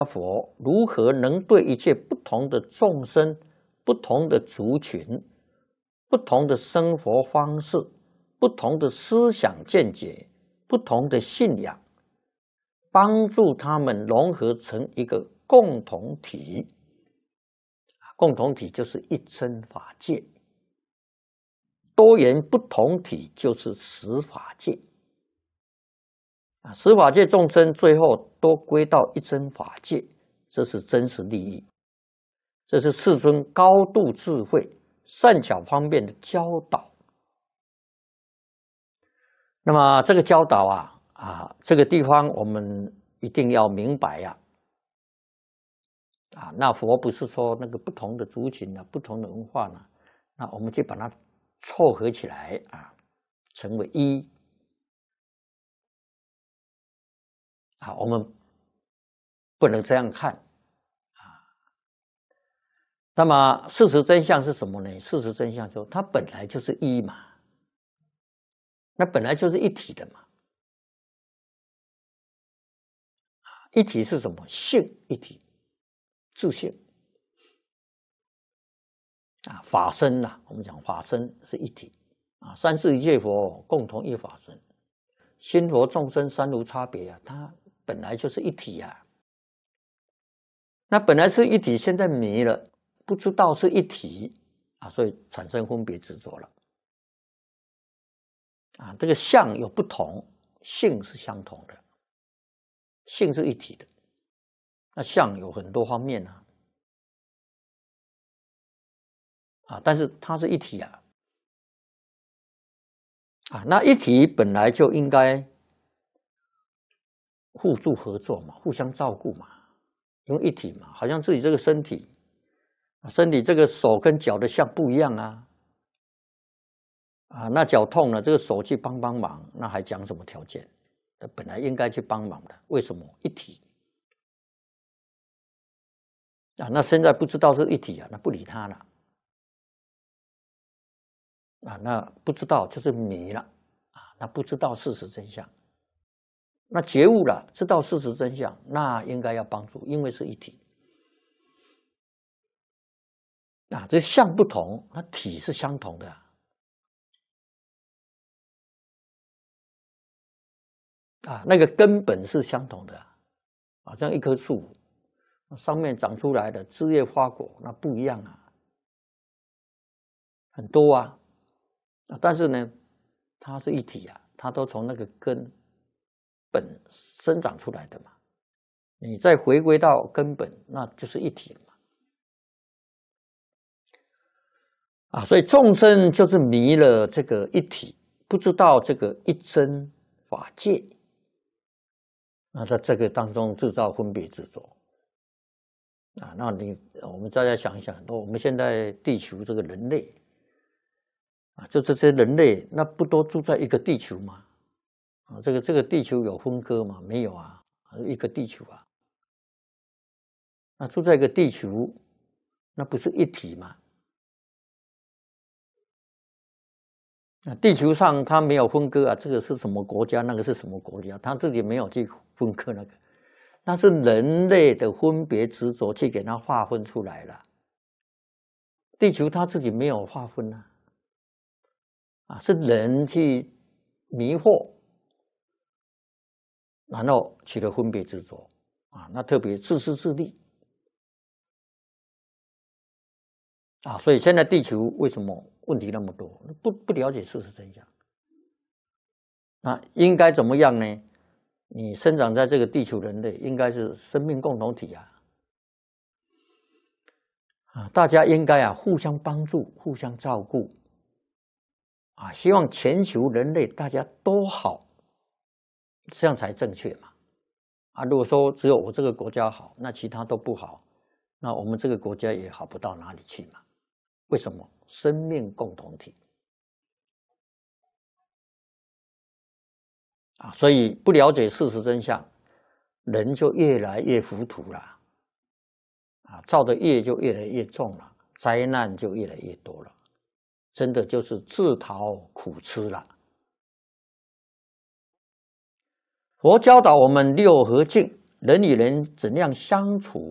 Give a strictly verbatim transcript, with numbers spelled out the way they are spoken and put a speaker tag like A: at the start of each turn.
A: 佛如何能对一切不同的众生、不同的族群、不同的生活方式、不同的思想见解、不同的信仰，帮助他们融合成一个共同体。共同体就是一真法界，多元不同体就是十法界。啊，十法界众生最后都归到一真法界，这是真实利益，这是世尊高度智慧、善巧方便的教导。那么这个教导啊，啊，这个地方我们一定要明白呀、啊。啊，那佛不是说那个不同的族群呢、不同的文化呢，那我们就把它凑合起来啊，成为一。啊，我们不能这样看啊。那么事实真相是什么呢？事实真相说，它本来就是一嘛，那本来就是一体的嘛。一体是什么？性一体，自性啊，法身呐、啊，我们讲法身是一体啊，三世一切佛共同一法身，心佛众生三无差别啊，它本来就是一体啊。那本来是一体，现在迷了，不知道是一体啊，所以产生分别执着了啊。这个相有不同，性是相同的，性是一体的。那相有很多方面啊，啊，但是它是一体啊，啊，那一体本来就应该互助合作嘛，互相照顾嘛，因为一体嘛，好像自己这个身体，身体这个手跟脚的相不一样啊，啊，那脚痛了，这个手去帮帮忙，那还讲什么条件？本来应该去帮忙的，为什么一体？啊，那现在不知道是一体啊，那不理他了，啊，那不知道就是迷了，啊，那不知道事实真相。那觉悟了，知道事实真相，那应该要帮助，因为是一体。啊，这相不同，那体是相同的。啊，那个根本是相同的。啊，像一棵树，上面长出来的枝叶花果，那不一样啊，很多啊。啊，但是呢，它是一体啊，它都从那个根本生长出来的嘛。你再回归到根本，那就是一体了嘛。啊，所以众生就是迷了这个一体，不知道这个一真法界。那在这个当中制造分别执着。啊，那你我们大家想一想，我们现在地球这个人类，啊，就这些人类，那不都住在一个地球吗？啊，这个这个地球有分割吗？没有啊，一个地球啊。那住在一个地球，那不是一体吗？那地球上它没有分割啊，这个是什么国家，那个是什么国家，他自己没有去分割那个，那是人类的分别执着去给它划分出来了。地球他自己没有划分啊，啊，是人去迷惑，然后起了分别执着啊，那特别自私自利啊，所以现在地球为什么问题那么多？不不了解事实真相，那应该怎么样呢？你生长在这个地球人类，应该是生命共同体啊，啊，大家应该啊互相帮助、互相照顾，啊，希望全球人类大家都好，这样才正确嘛。啊，如果说只有我这个国家好，那其他都不好，那我们这个国家也好不到哪里去嘛。为什么？生命共同体啊，所以不了解事实真相，人就越来越糊涂了，啊，造的业就越来越重了，灾难就越来越多了，真的就是自讨苦吃了。佛教导我们六合敬人与人怎样相处，